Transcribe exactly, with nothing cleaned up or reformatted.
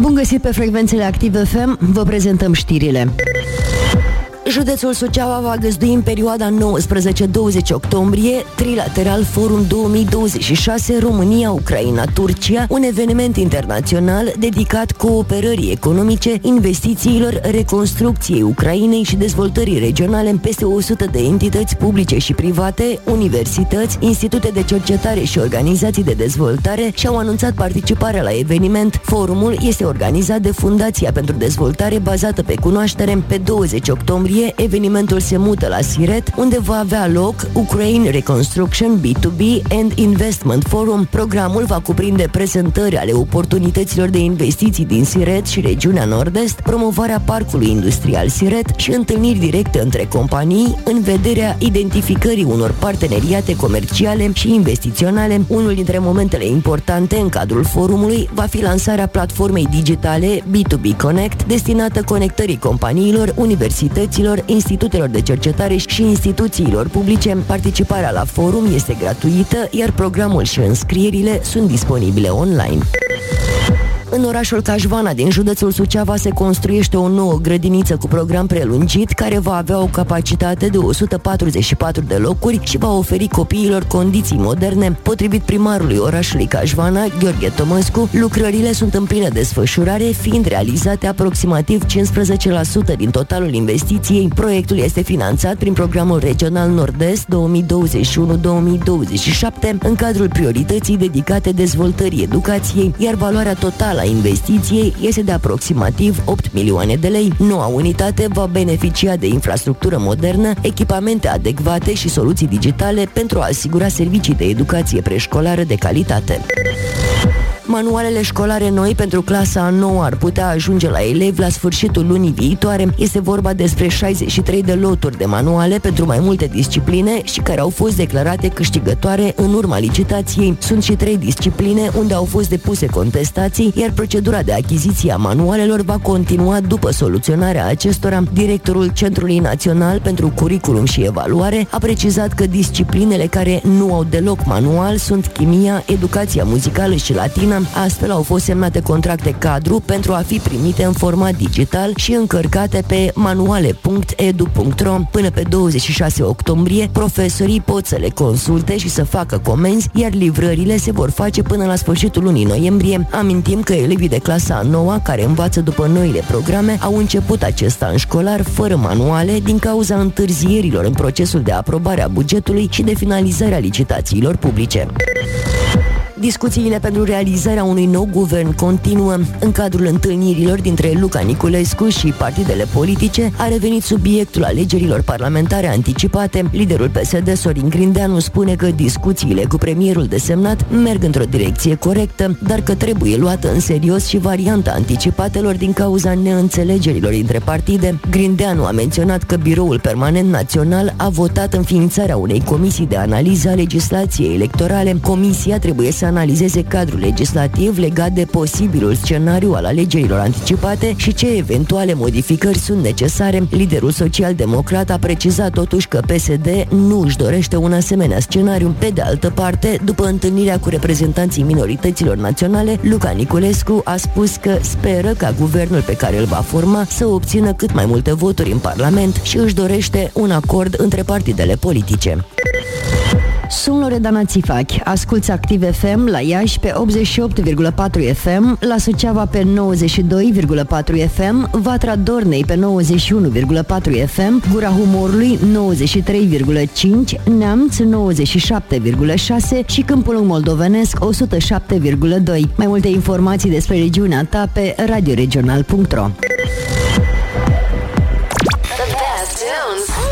Bun găsit pe frecvențele Active F M, vă prezentăm știrile. Județul Suceava va găzdui în perioada nouăsprezece douăzeci octombrie Trilateral Forum două mii douăzeci și șase România-Ucraina-Turcia, un eveniment internațional dedicat cooperării economice, investițiilor, reconstrucției Ucrainei și dezvoltării regionale. Peste o sută de entități publice și private, universități, institute de cercetare și organizații de dezvoltare și-au anunțat participarea la eveniment. Forumul este organizat de Fundația pentru Dezvoltare bazată pe cunoaștere. Pe douăzeci octombrie evenimentul se mută la Siret, unde va avea loc Ukraine Reconstruction B doi B and Investment Forum. Programul va cuprinde prezentări ale oportunităților de investiții din Siret și regiunea Nord-Est, promovarea parcului industrial Siret și întâlniri directe între companii în vederea identificării unor parteneriate comerciale și investiționale. Unul dintre momentele importante în cadrul forumului va fi lansarea platformei digitale B doi B Connect, destinată conectării companiilor, universităților, institutelor de cercetare și instituțiilor publice. Participarea la forum este gratuită, iar programul și înscrierile sunt disponibile online. În orașul Cașvana din județul Suceava se construiește o nouă grădiniță cu program prelungit care va avea o capacitate de o sută patruzeci și patru de locuri și va oferi copiilor condiții moderne. Potrivit primarului orașului Cașvana, Gheorghe Tomăscu, lucrările sunt în plină desfășurare, fiind realizate aproximativ cincisprezece la sută din totalul investiției. Proiectul este finanțat prin programul regional Nord-Est două mii douăzeci și unu două mii douăzeci și șapte în cadrul priorității dedicate dezvoltării educației, iar valoarea totală a investiției este de aproximativ opt milioane de lei. Noua unitate va beneficia de infrastructură modernă, echipamente adecvate și soluții digitale pentru a asigura servicii de educație preșcolară de calitate. Manualele școlare noi pentru clasa a noua ar putea ajunge la elevi la sfârșitul lunii viitoare. Este vorba despre șaizeci și trei de loturi de manuale pentru mai multe discipline și care au fost declarate câștigătoare în urma licitației. Sunt și trei discipline unde au fost depuse contestații, iar procedura de achiziție a manualelor va continua după soluționarea acestora. Directorul Centrului Național pentru Curriculum și Evaluare a precizat că disciplinele care nu au deloc manual sunt chimia, educația muzicală și latină. Astfel au fost semnate contracte cadru pentru a fi primite în format digital și încărcate pe manuale punct e d u punct r o. Până pe douăzeci și șase octombrie, profesorii pot să le consulte și să facă comenzi, iar livrările se vor face până la sfârșitul lunii noiembrie. Amintim că elevii de clasa a noua, care învață după noile programe, au început acest an școlar fără manuale din cauza întârzierilor în procesul de aprobare a bugetului și de finalizarea licitațiilor publice. Discuțiile pentru realizarea unui nou guvern continuă. În cadrul întâlnirilor dintre Luca Niculescu și partidele politice a revenit subiectul alegerilor parlamentare anticipate. Liderul P S D, Sorin Grindeanu, spune că discuțiile cu premierul desemnat merg într-o direcție corectă, dar că trebuie luată în serios și varianta anticipatelor din cauza neînțelegerilor între partide. Grindeanu a menționat că Biroul Permanent Național a votat înființarea unei comisii de analiză a legislației electorale. Comisia trebuie să analizeze cadrul legislativ legat de posibilul scenariu al alegerilor anticipate și ce eventuale modificări sunt necesare. Liderul social-democrat a precizat totuși că P S D nu își dorește un asemenea scenariu. Pe de altă parte, după întâlnirea cu reprezentanții minorităților naționale, Luca Niculescu a spus că speră ca guvernul pe care îl va forma să obțină cât mai multe voturi în Parlament și își dorește un acord între partidele politice. Sunt Loredana Țifachi, asculți Active F M la Iași pe optzeci și opt virgulă patru F M, la Suceava pe nouăzeci și doi virgulă patru F M, Vatra Dornei pe nouăzeci și unu virgulă patru F M, Gura Humorului nouăzeci și trei virgulă cinci, Neamț nouăzeci și șapte virgulă șase și Câmpul Moldovenesc o sută șapte virgulă doi. Mai multe informații despre regiunea ta pe radioregional punct ro. The best tunes.